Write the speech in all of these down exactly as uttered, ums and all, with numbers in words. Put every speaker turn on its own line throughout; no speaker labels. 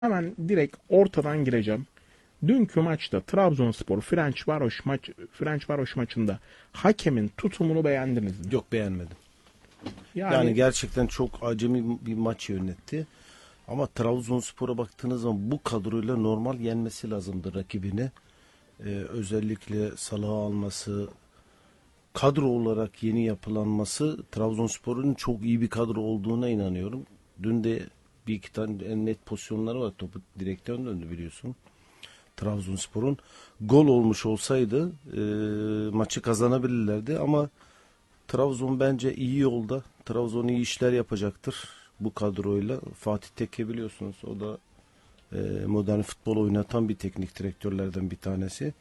Hemen direkt ortadan gireceğim. Dünkü maçta Trabzonspor Ferencvaros maç Ferencvaros maçında hakemin tutumunu beğendiniz mi?
Yok, beğenmedim.
Yani,
Yani gerçekten çok acemi bir maç yönetti. Ama Trabzonspor'a baktığınız zaman bu kadroyla normal yenmesi lazımdı rakibini. Ee, özellikle Salah'ı alması, kadro olarak yeni yapılanması Trabzonspor'un çok iyi bir kadro olduğuna inanıyorum. Dün de bir iki tane en net pozisyonları var. Topu direkten döndü biliyorsun. Trabzonspor'un gol olmuş olsaydı e, maçı kazanabilirlerdi ama Trabzon bence iyi yolda. Trabzon iyi işler yapacaktır bu kadroyla. Fatih Tekke biliyorsunuz, o da e, modern futbol oynatan bir teknik direktörlerden bir tanesi.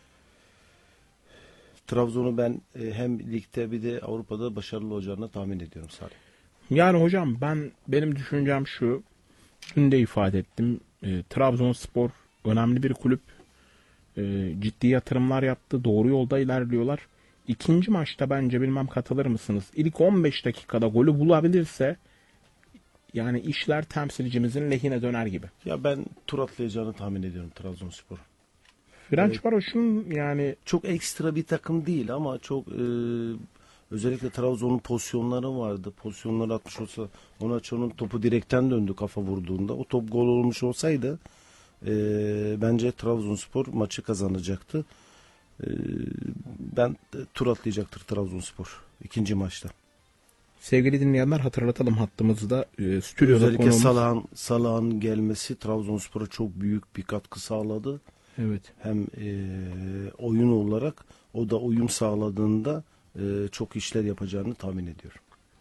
Trabzon'u ben e, hem ligde bir de Avrupa'da başarılı olacağını tahmin ediyorum Salih.
yani hocam ben benim düşüncem şu. Dün de ifade ettim. E, Trabzonspor önemli bir kulüp. E, ciddi yatırımlar yaptı. Doğru yolda ilerliyorlar. İkinci maçta bence bilmem katılır mısınız? İlk on beş dakikada golü bulabilirse yani işler temsilcimizin lehine döner gibi.
Ya ben tur atlayacağını tahmin ediyorum Trabzonspor. Evet,
Ferencvaros'un yani
çok ekstra bir takım değil ama çok e, özellikle Trabzon'un pozisyonları vardı. Pozisyonları atmış olsa, Onaço'nun topu direkten döndü kafa vurduğunda. O top gol olmuş olsaydı e, bence Trabzonspor maçı kazanacaktı. E, ben e, tur atlayacaktır Trabzonspor ikinci maçta.
sevgili dinleyenler hatırlatalım hattımızda e, stüdyoda
Özellikle
konuğumuz.
Salah'ın Salah'ın gelmesi Trabzonspor'a çok büyük bir katkı sağladı.
Evet.
Hem e, oyun olarak o da uyum sağladığında e, çok işler yapacağını tahmin ediyorum.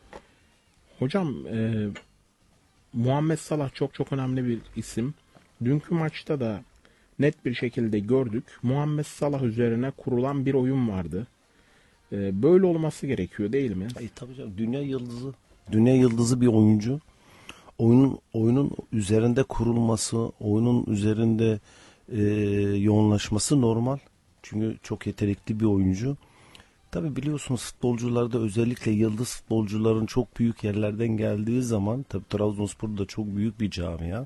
Hocam e, Muhammed Salah çok çok önemli bir isim. Dünkü maçta da net bir şekilde gördük. Muhammed Salah üzerine kurulan bir oyun vardı. E, böyle olması gerekiyor değil mi?
E, tabii canım, dünya yıldızı. Dünya yıldızı bir oyuncu. Oyunun oyunun üzerinde kurulması, oyunun üzerinde e, yoğunlaşması normal. Çünkü çok yetenekli bir oyuncu. Tabii biliyorsunuz, futbolcularda özellikle yıldız futbolcuların çok büyük yerlerden geldiği zaman, tabii Trabzonspor da çok büyük bir camia.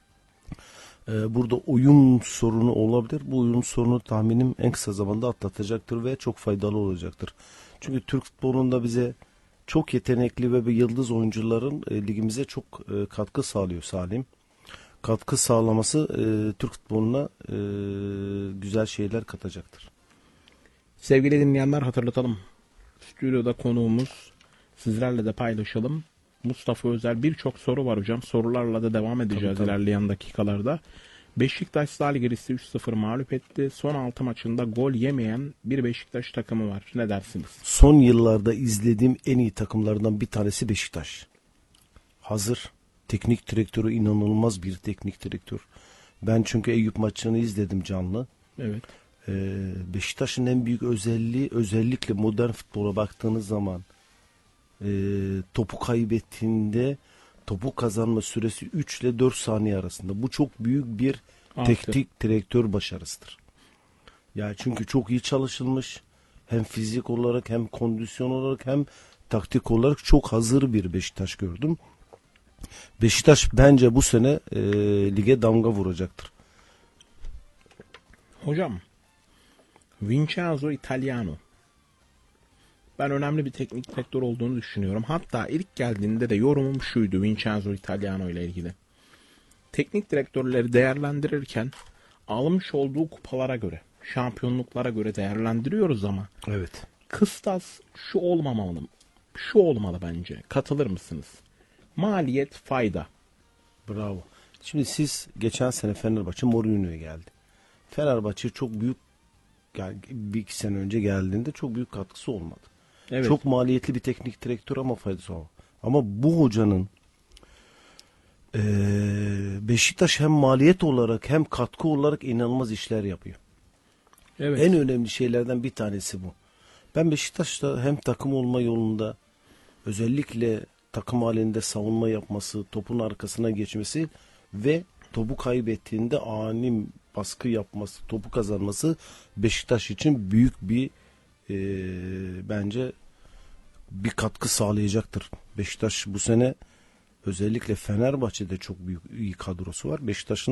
Ee, burada uyum sorunu olabilir. Bu uyum sorunu tahminim en kısa zamanda atlatacaktır ve çok faydalı olacaktır. Çünkü Türk futbolunda bize çok yetenekli ve bir yıldız oyuncuların e, ligimize çok e, katkı sağlıyor Salim. Katkı sağlaması e, Türk futboluna e, güzel şeyler katacaktır.
Sevgili dinleyenler hatırlatalım. Stüdyoda konuğumuz, sizlerle de paylaşalım. Mustafa Özel, birçok soru var hocam. Sorularla da devam edeceğiz
Tabii, tabii.
ilerleyen dakikalarda. Beşiktaş Zalgiris'i üç sıfır mağlup etti. Son altı maçında gol yemeyen bir Beşiktaş takımı var. Ne dersiniz?
Son yıllarda izlediğim en iyi takımlardan bir tanesi Beşiktaş. Hazır. Teknik direktörü inanılmaz bir teknik direktör. Ben çünkü Eyüp maçını izledim canlı.
Evet.
Ee, Beşiktaş'ın en büyük özelliği, özellikle modern futbola baktığınız zaman e, topu kaybettiğinde topu kazanma süresi üç ile dört saniye arasında. Bu çok büyük bir
Artı.
teknik direktör başarısıdır. Yani çünkü çok iyi çalışılmış. Hem fizik olarak, hem kondisyon olarak, hem taktik olarak çok hazır bir Beşiktaş gördüm. Beşiktaş bence bu sene e, lige damga vuracaktır.
Hocam, Vincenzo Italiano. Ben önemli bir teknik direktör olduğunu düşünüyorum. Hatta ilk geldiğinde de yorumum şuydu Vincenzo Italiano ile ilgili. Teknik direktörleri değerlendirirken almış olduğu kupalara göre, şampiyonluklara göre değerlendiriyoruz ama
Evet.
kıstas şu olmamalı. Şu olmalı bence. Katılır mısınız? Maliyet fayda.
Bravo. Şimdi siz geçen sene Fenerbahçe Mourinho'ya geldi. Fenerbahçe çok büyük, yani bir iki sene önce geldiğinde çok büyük katkısı olmadı.
Evet.
Çok maliyetli bir teknik direktör ama faydası olmadı. Ama bu hocanın eee, Beşiktaş hem maliyet olarak hem katkı olarak inanılmaz işler yapıyor.
Evet.
En önemli şeylerden bir tanesi bu. Ben Beşiktaş'ta hem takım olma yolunda, özellikle takım halinde savunma yapması, topun arkasına geçmesi ve topu kaybettiğinde ani baskı yapması, topu kazanması Beşiktaş için büyük bir e, bence bir katkı sağlayacaktır. Beşiktaş bu sene Özellikle Fenerbahçe'de çok büyük iyi kadrosu var. Beşiktaş'ın